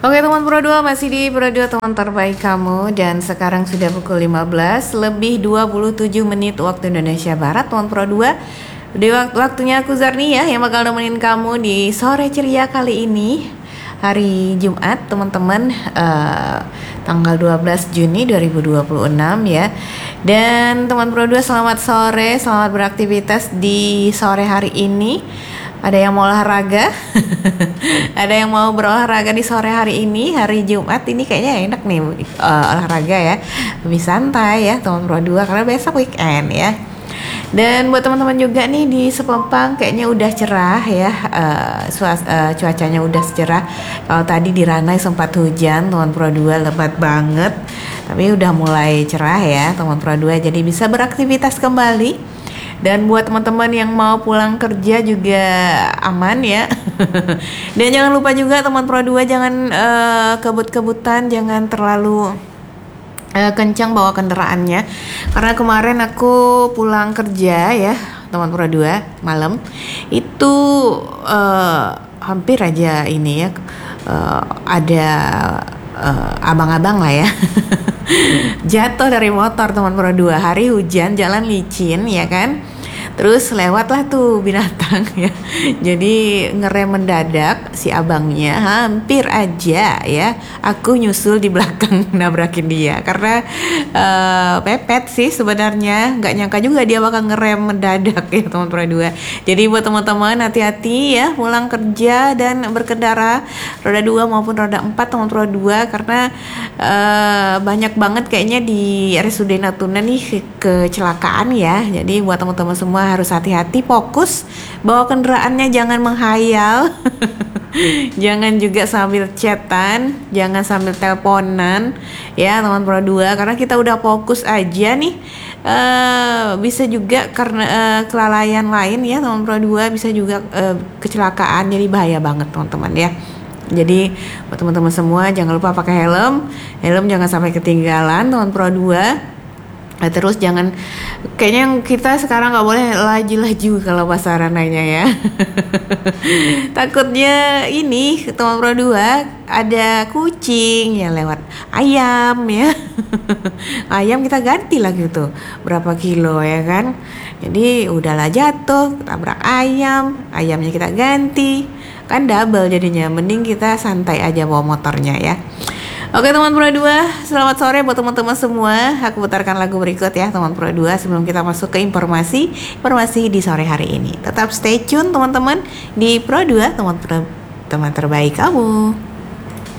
Oke teman Pro 2, masih di Pro 2 teman terbaik kamu. Dan sekarang sudah pukul 15 lebih 27 menit waktu Indonesia Barat teman Pro 2. Di waktunya aku Zarnia yang bakal nemenin kamu di sore ceria kali ini, hari Jumat teman-teman, tanggal 12 Juni 2026 ya. Dan teman Pro 2, selamat sore, selamat beraktivitas di sore hari ini. Ada yang mau olahraga, ada yang mau berolahraga di sore hari ini, hari Jumat ini kayaknya enak nih olahraga ya, lebih santai ya teman Pro 2 karena besok weekend ya. Dan buat teman-teman juga nih di Sepempang kayaknya udah cerah ya, cuacanya udah cerah. Kalau tadi di Ranai sempat hujan teman Pro 2, lebat banget, tapi udah mulai cerah ya teman Pro 2, jadi bisa beraktivitas kembali. Dan buat teman-teman yang mau pulang kerja juga aman ya. Dan jangan lupa juga teman Pro 2, jangan kebut-kebutan, jangan terlalu kencang bawa kendaraannya. Karena kemarin aku pulang kerja ya teman Pro 2 malam itu hampir aja ini ya, ada abang-abang lah ya jatuh dari motor teman Pro 2. Hari hujan, jalan licin ya kan, terus lewatlah tuh binatang ya, jadi ngerem mendadak si abangnya, hampir aja ya aku nyusul di belakang nabrakin dia karena pepet sih sebenarnya, nggak nyangka juga dia bakal ngerem mendadak ya teman Pro 2. Jadi buat teman-teman hati-hati ya pulang kerja dan berkendara roda 2 maupun roda 4 teman Pro 2, karena banyak banget kayaknya di RSUD Natuna nih kecelakaan ya. Jadi buat teman-teman semua harus hati-hati, fokus bawa kendaraannya, jangan menghayal jangan juga sambil chatan, jangan sambil teleponan ya teman Pro 2, karena kita udah fokus aja nih, bisa juga karena kelalaian lain ya teman Pro 2, bisa juga kecelakaan, jadi bahaya banget teman-teman ya. Jadi buat teman-teman semua jangan lupa pakai helm jangan sampai ketinggalan teman Pro 2. Terus jangan, kayaknya kita sekarang nggak boleh laju-laju kalau bahasa Ranainya ya takutnya ini teman Pro 2 ada kucing yang lewat, ayam ya ayam kita ganti lagi tuh berapa kilo ya kan, jadi udahlah jatuh tabrak ayamnya kita ganti, kan double jadinya, mending kita santai aja bawa motornya ya. Oke teman Pro 2, selamat sore buat teman-teman semua. Aku putarkan lagu berikut ya teman Pro 2 sebelum kita masuk ke informasi di sore hari ini. Tetap stay tune teman-teman di Pro 2, teman terbaik kamu.